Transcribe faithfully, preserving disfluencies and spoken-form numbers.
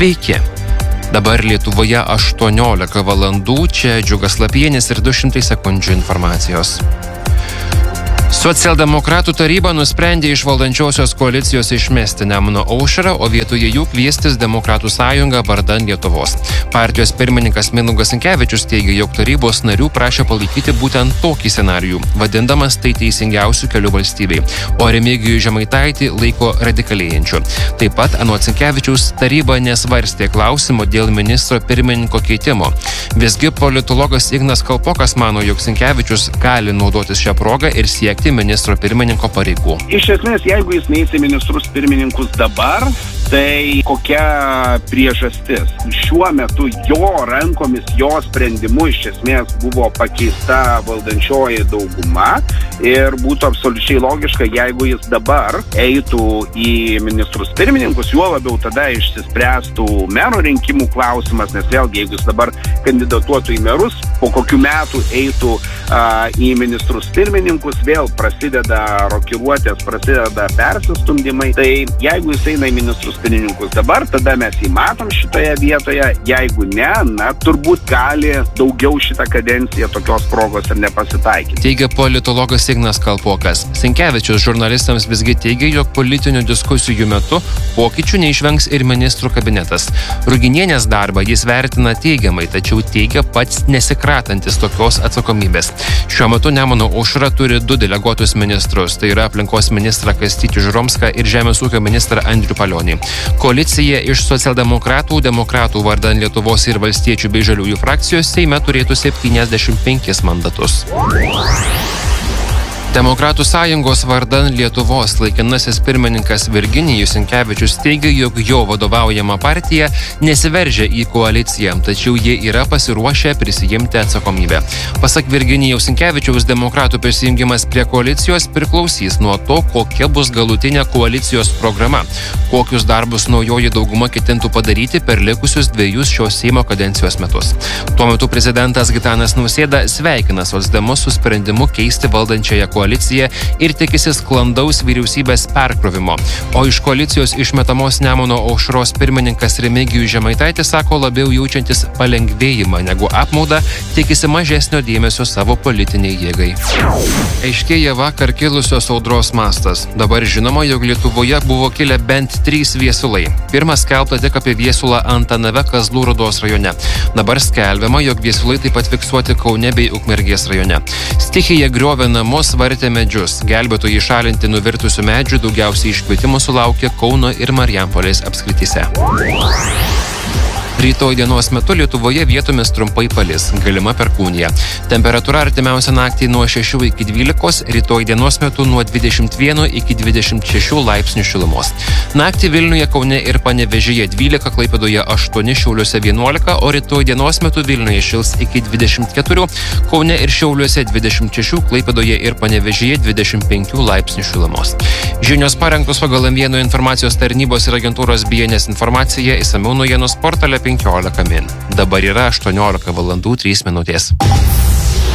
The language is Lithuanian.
Sveiki. Dabar Lietuvoje aštuoniolika valandų, čia Džiugas Lapienis ir du šimtai sekundžių informacijos. Socialdemokratų taryba nusprendė iš valdančiosios koalicijos išmesti Nemuno Aušrą, o vietoje jų kviestis Demokratų sąjungą vardan Lietuvos. Partijos pirmininkas Mindaugas Sinkevičius teigia, jog tarybos narių prašė palaikyti būtent tokį scenarijų, vadindamas tai teisingiausių kelių valstybei, o Remigijų Žemaitaitį laiko radikalėjančiu. Taip pat, anot Sinkevičiaus, taryba nesvarstė klausimo dėl ministro pirmininko keitimo. Visgi politologas Ignas Kalpokas mano, jog Sinkevičius gali naudotis šią progą ir siekti ministro pirmininko pareigų. Iš esmės, jeigu jis neis į ministrus pirmininkus dabar, tai kokia priežastis? Šiuo metu jo rankomis, jo sprendimu iš esmės buvo pakeista valdančioji dauguma ir būtų absoliučiai logiška, jeigu jis dabar eitų į ministrus pirmininkus, juo labiau tada išsispręstų mero rinkimų klausimas, nes vėlgi, jeigu jis dabar kandidatuotų į merus, po kokių metų eitų a, į ministrus pirmininkus, vėl prasideda rokiruotės, prasideda persistumdymai, tai jeigu jis eina į ministrus pirmininkus dabar, tada mes jį matom šitoje vietoje, jeigu ne, na, turbūt gali daugiau šitą kadenciją tokios progos ir nepasitaikyti. Teigia politologas Ignas Kalpokas. Sinkevičius žurnalistams visgi teigia, jog politinių diskusijų metu pokyčių neišvengs ir ministrų kabinetas. Ruginienės darbą jis vertina teigiamai, tačiau teigia pats nesikratantis tokios atsakomybės. Šiuo metu Nemuno Aušra turi du deleguotus ministrus, tai yra aplinkos ministrą Kastytį Žuromską ir žemės ūkio ministrą Andrių Palionį. Koalicija iš socialdemokratų, demokratų vardan Lietuvos ir valstiečių bei žaliųjų frakcijos Seime turėtų septyniasdešimt penkis mandatus. Demokratų sąjungos vardan Lietuvos laikinasis pirmininkas Virginijus Sinkevičius teigia, jog jo vadovaujama partija nesiveržia į koaliciją, tačiau jie yra pasiruošę prisijimti atsakomybę. Pasak Virginijaus Sinkevičiaus, demokratų prisijungimas prie koalicijos priklausys nuo to, kokia bus galutinė koalicijos programa, kokius darbus naujoji dauguma ketintų padaryti per likusius dviejus šios Seimo kadencijos metus. Tuo metu prezidentas Gitanas Nausėda sveikina socdemus su sprendimu keisti valdančiąją koaliciją koaliciją ir tikisi sklandaus vyriausybės perkrovimo. O iš koalicijos išmetamos Nemuno Aušros pirmininkas Remigijus Žemaitaitis sako, labiau jaučiantis palengvėjimą negu apmaudą, tikisi mažesnio dėmesio savo politiniai jėgai. Aiškėja vakar kilusios audros mastas. Dabar žinoma, jog Lietuvoje buvo kilę bent trys viesulai. Pirmas skelbta tik apie viesulą Antanave Kazlų Rūdos rajone. Dabar skelbiama, jog viesulai taip pat fiksuoti Kaune bei Ukmergės rajone. Stichija griovė namus, vartė medžius. Gelbėtojai šalinti nuvirtusių medžių daugiausiai iškvietimų sulaukė Kauno ir Marijampolės apskrityse. Rytoj dienos metu Lietuvoje vietomis trumpai palis, galima perkūnija. Temperatūra artimiausią naktį nuo šešių iki dvylikos, rytoj dienos metu nuo dvidešimt vieno iki dvidešimt šešių laipsnių šilumos. Naktį Vilniuje, Kaune ir Panevėžyje dvylika, Klaipėdoje aštuoni, Šiauliuose vienuolika, o rytoj dienos metu Vilniuje šils iki dvidešimt keturių, Kaune ir Šiauliuose dvidešimt šešių, Klaipėdoje ir Panevėžyje dvidešimt penkių laipsnių šilumos. Žinios parengtos pagal M vieno informacijos tarnybos ir agentūros B N S informaciją, išsamiau naujienų portale penkiolika min. Dabar yra aštuoniolika valandų trys minutės.